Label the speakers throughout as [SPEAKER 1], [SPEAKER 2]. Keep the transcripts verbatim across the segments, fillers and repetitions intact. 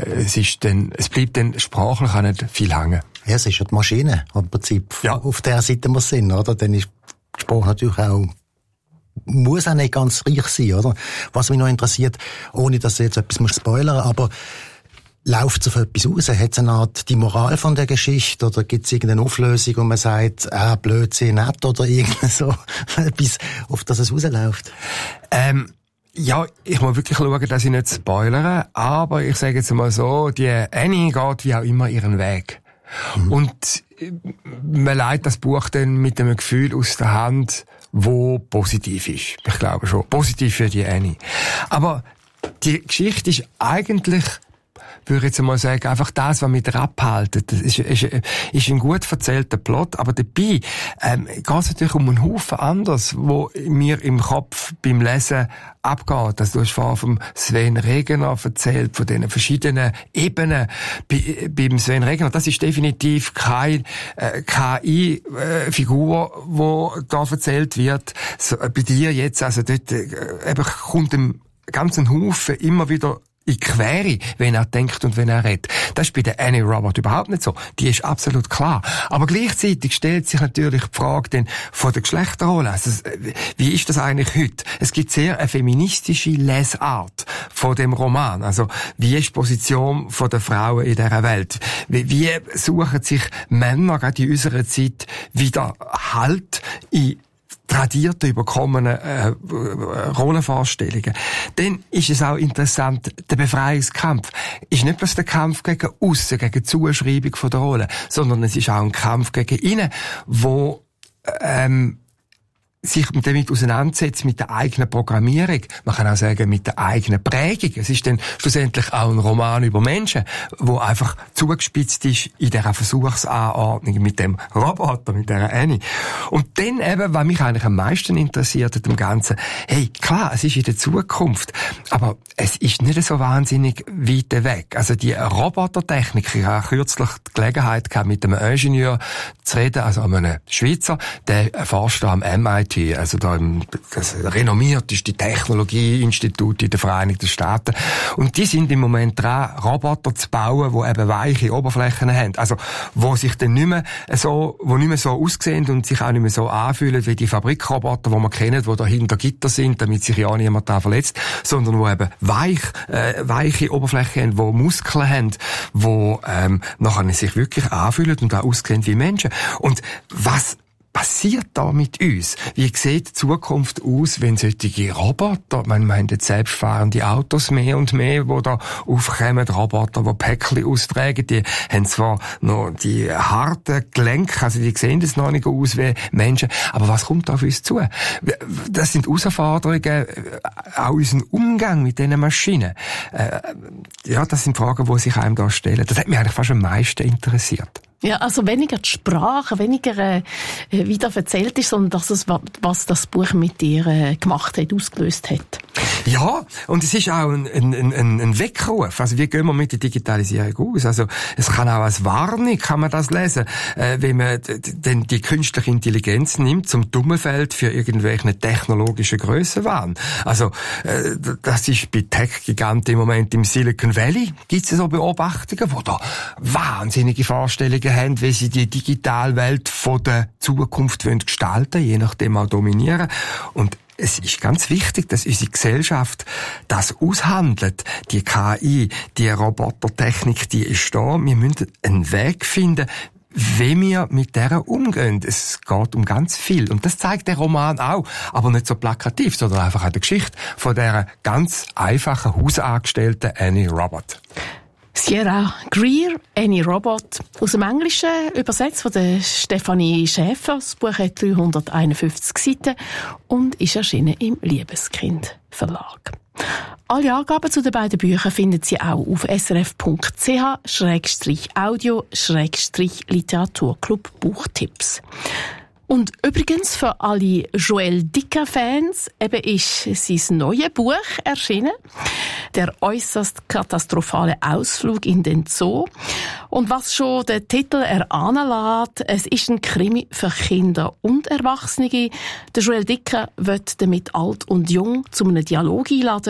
[SPEAKER 1] es ist dann, es bleibt dann sprachlich auch nicht viel hängen.
[SPEAKER 2] Ja, es ist ja die Maschine, im Prinzip, ja. Auf der Seite wir sind, oder? Dann ist die Sprache natürlich auch, muss auch nicht ganz reich sein, oder? Was mich noch interessiert, ohne dass ich jetzt etwas spoilern muss, aber läuft es auf etwas raus? Hat es eine Art die Moral von der Geschichte? Oder gibt es irgendeine Auflösung, wo man sagt, ah, Blödsinn, nicht? Oder irgend so etwas, auf das es rausläuft?
[SPEAKER 1] Ähm, ja, ich muss wirklich schauen, dass ich nicht spoilere, aber ich sage jetzt mal so, die Annie geht wie auch immer ihren Weg. Mhm. Und man leitet das Buch dann mit einem Gefühl aus der Hand, wo positiv ist. Ich glaube schon. Positiv für die Annie. Aber die Geschichte ist eigentlich, würde ich jetzt einmal sagen, einfach das, was mich abhaltet. Das ist, ist, ist ein gut erzählter Plot, aber dabei ähm, geht es natürlich um einen Haufen anderes, wo mir im Kopf beim Lesen abgeht. Also, du hast vorhin vom Sven Regner erzählt, von diesen verschiedenen Ebenen bei, beim Sven Regner. Das ist definitiv keine äh, K I-Figur, äh, wo da erzählt wird. So, äh, bei dir jetzt, also dort äh, eben kommt ein ganzen Haufen immer wieder in die Quere, wenn er denkt und wenn er redet. Das ist bei der Annie Robert überhaupt nicht so. Die ist absolut klar. Aber gleichzeitig stellt sich natürlich die Frage dann von der Geschlechterrolle. Also, wie ist das eigentlich heute? Es gibt sehr eine feministische Lesart von dem Roman. Also, wie ist die Position von der Frauen in dieser Welt? Wie, wie suchen sich Männer gerade in unserer Zeit wieder Halt in tradierte, überkommene äh, Rollenvorstellungen. Dann ist es auch interessant, der Befreiungskampf ist nicht bloß der Kampf gegen aussen, gegen die Zuschreibung von der Rolle, sondern es ist auch ein Kampf gegen innen, wo ähm, sich damit auseinandersetzt mit der eigenen Programmierung. Man kann auch sagen, mit der eigenen Prägung. Es ist dann schlussendlich auch ein Roman über Menschen, wo einfach zugespitzt ist in dieser Versuchsanordnung mit dem Roboter, mit dieser Annie. Und dann eben, was mich eigentlich am meisten interessiert an dem Ganzen, hey, klar, es ist in der Zukunft, aber es ist nicht so wahnsinnig weit weg. Also die Robotertechnik, ich habe kürzlich die Gelegenheit gehabt, mit einem Ingenieur zu reden, also einem Schweizer, der forscht am M I T, also da im, das renommierteste Technologieinstitut in den Vereinigten Staaten. Und die sind im Moment dran, Roboter zu bauen, die eben weiche Oberflächen haben. Also, wo sich dann nicht mehr so, wo nicht mehr so aussehen und sich auch nicht mehr so anfühlen wie die Fabrikroboter, die man kennt, die da hinter Gitter sind, damit sich ja niemand da verletzt, sondern wo eben weich, äh, weiche Oberflächen haben, die Muskeln haben, die, ähm, nachher sich wirklich anfühlen und auch aussehen wie Menschen. Und was passiert da mit uns? Wie sieht die Zukunft aus, wenn solche Roboter, man meint jetzt selbstfahrende Autos mehr und mehr, die da aufkommen, Roboter, die Päckchen austragen, die haben zwar noch die harten Gelenke, also die sehen das noch nicht aus wie Menschen, aber was kommt da auf uns zu? Das sind Herausforderungen, auch unseren Umgang mit diesen Maschinen. Ja, das sind Fragen, die sich einem da stellen. Das hat mich eigentlich fast am meisten interessiert.
[SPEAKER 3] Ja, also weniger die Sprache, weniger äh, wie da erzählt ist, sondern dass es, was das Buch mit dir äh, gemacht hat, ausgelöst hat.
[SPEAKER 1] Ja, und es ist auch ein, ein, ein, ein Weckruf. Also wie gehen wir mit der Digitalisierung aus? Also es kann auch als Warnung, kann man das lesen, äh, wenn man denn die künstliche Intelligenz nimmt zum Dummenfeld für irgendwelche technologischen Grössenwahn. Also äh, das ist bei Tech-Giganten im Moment im Silicon Valley, gibt es so Beobachtungen, wo da wahnsinnige Vorstellungen haben, wie sie die Digitalwelt von der Zukunft wollen gestalten, je nachdem auch dominieren. Und es ist ganz wichtig, dass unsere Gesellschaft das aushandelt. Die K I, die Robotertechnik, die ist da. Wir müssen einen Weg finden, wie wir mit der umgehen. Es geht um ganz viel. Und das zeigt der Roman auch. Aber nicht so plakativ, sondern einfach an der Geschichte von dieser ganz einfachen Hausangestellten Annie Robert.
[SPEAKER 3] Sierra Greer, Annie Robert, aus dem Englischen übersetzt von der Stefanie Schäfer. Das Buch hat dreihunderteinundfünfzig Seiten und ist erschienen im Liebeskind Verlag. Alle Angaben zu den beiden Büchern finden Sie auch auf srf.ch Schrägstrich Audio Schrägstrich Literaturclub Buchtipps. Und übrigens für alle Joël Dicker-Fans eben ist sein neues Buch erschienen. Der äußerst katastrophale Ausflug in den Zoo. Und was schon der Titel erahnen lässt, es ist ein Krimi für Kinder und Erwachsene. Der Joël Dicker wird damit alt und jung zu einem Dialog einladen.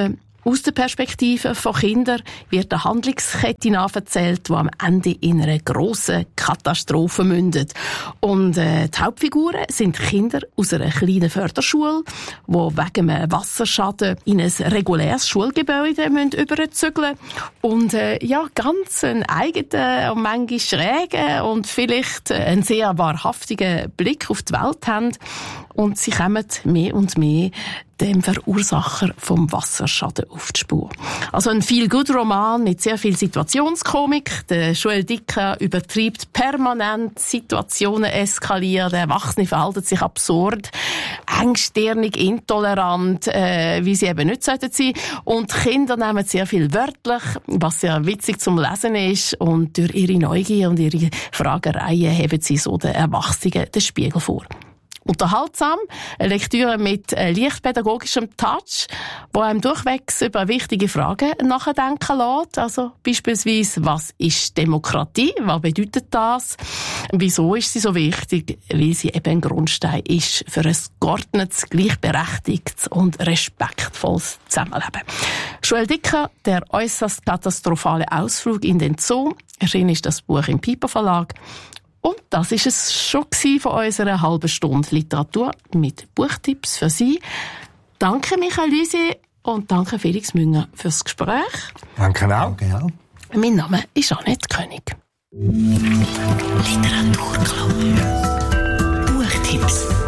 [SPEAKER 3] Aus der Perspektive von Kindern wird eine Handlungskette nacherzählt, die am Ende in einer grossen Katastrophe mündet. Und äh, die Hauptfiguren sind Kinder aus einer kleinen Förderschule, die wegen einem Wasserschaden in ein reguläres Schulgebäude überzügeln müssen. Und äh, ja, ganz einen eigenen und manchmal schrägen und vielleicht einen sehr wahrhaftigen Blick auf die Welt haben. Und sie kommen mehr und mehr dem Verursacher vom Wasserschaden auf die Spur. Also ein Feel-Good-Roman mit sehr viel Situationskomik. Der Joel Dicker übertreibt permanent, Situationen eskalieren, der Erwachsene verhalten sich absurd, engstirnig, intolerant, äh, wie sie eben nicht sollten sein. Und die Kinder nehmen sehr viel wörtlich, was sehr witzig zum Lesen ist. Und durch ihre Neugier und ihre Fragereien heben sie so den Erwachsenen den Spiegel vor. Unterhaltsam, eine Lektüre mit leicht pädagogischem Touch, wo einem durchwegs über wichtige Fragen nachdenken lässt. Also beispielsweise, was ist Demokratie? Was bedeutet das? Wieso ist sie so wichtig? Weil sie eben ein Grundstein ist für ein geordnetes, gleichberechtigtes und respektvolles Zusammenleben. Joel Dicker, der äußerst katastrophale Ausflug in den Zoo. Erschienen ist das Buch im Piper Verlag. Und das war es schon von unserer halben Stunde Literatur mit Buchtipps für Sie. Danke Michael Lysi und danke Felix Münger fürs Gespräch.
[SPEAKER 1] Danke auch.
[SPEAKER 2] Danke auch.
[SPEAKER 3] Mein Name ist Annette König.
[SPEAKER 4] Literaturclub. Buchtipps.